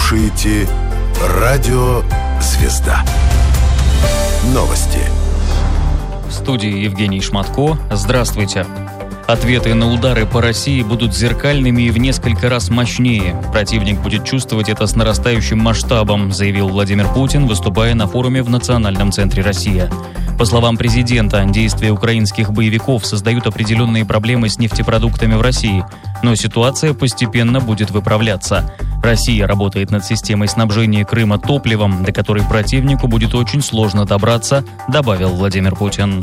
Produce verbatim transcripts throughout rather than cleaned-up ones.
слушаете Радио «Звезда». Новости. В студии Евгений Шматко. Здравствуйте. Ответы на удары по России будут зеркальными и в несколько раз мощнее. Противник будет чувствовать это с нарастающим масштабом, заявил Владимир Путин, выступая на форуме в Национальном центре «Россия». По словам президента, действия украинских боевиков создают определенные проблемы с нефтепродуктами в России, но ситуация постепенно будет выправляться. Россия работает над системой снабжения Крыма топливом, до которой противнику будет очень сложно добраться, добавил Владимир Путин.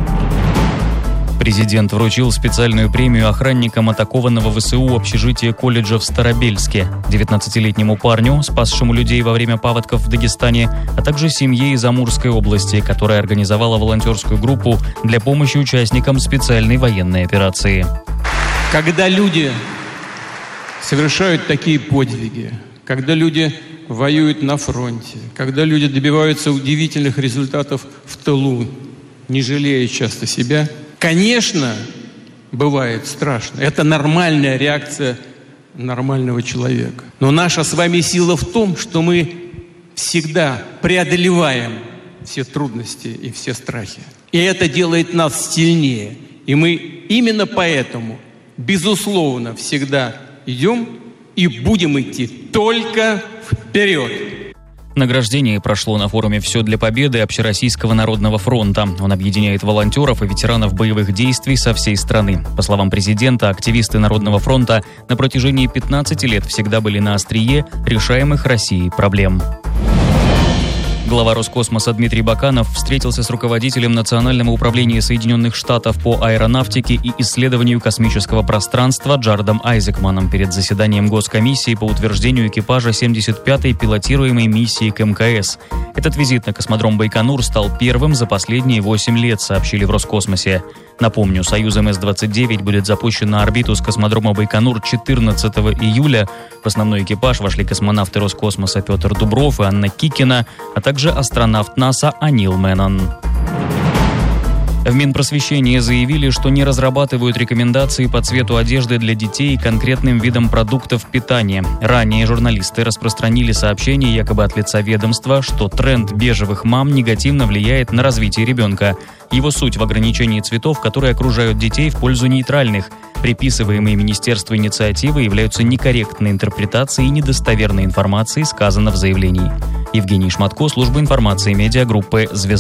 Президент вручил специальную премию охранникам атакованного ВСУ общежития колледжа в Старобельске, девятнадцатилетнему парню, спасшему людей во время паводков в Дагестане, а также семье из Амурской области, которая организовала волонтерскую группу для помощи участникам специальной военной операции. Когда люди совершают такие подвиги, когда люди воюют на фронте, когда люди добиваются удивительных результатов в тылу, не жалея часто себя, конечно, бывает страшно. Это нормальная реакция нормального человека. Но наша с вами сила в том, что мы всегда преодолеваем все трудности и все страхи. И это делает нас сильнее. И мы именно поэтому, безусловно, всегда идем и будем идти только вперед. Награждение прошло на форуме «Все для победы» Общероссийского народного фронта. Он объединяет волонтеров и ветеранов боевых действий со всей страны. По словам президента, активисты Народного фронта на протяжении пятнадцати лет всегда были на острие решаемых Россией проблем. Глава Роскосмоса Дмитрий Баканов встретился с руководителем Национального управления Соединенных Штатов по аэронавтике и исследованию космического пространства Джаредом Айзекманом перед заседанием Госкомиссии по утверждению экипажа семьдесят пятой пилотируемой миссии к эм ка эс. Этот визит на космодром Байконур стал первым за последние восемь лет, сообщили в Роскосмосе. Напомню, Союз эм эс двадцать девять будет запущен на орбиту с космодрома Байконур четырнадцатого июля. В основной экипаж вошли космонавты Роскосмоса Петр Дубров и Анна Кикина, а также астронавт НАСА Анил Мэннон. В Минпросвещении заявили, что не разрабатывают рекомендации по цвету одежды для детей и конкретным видам продуктов питания. Ранее журналисты распространили сообщение якобы от лица ведомства, что тренд бежевых мам негативно влияет на развитие ребенка. Его суть в ограничении цветов, которые окружают детей, в пользу нейтральных. Приписываемые министерству инициативы являются некорректной интерпретацией и недостоверной информацией, сказано в заявлении. Евгений Шматко, служба информации медиагруппы «Звезда».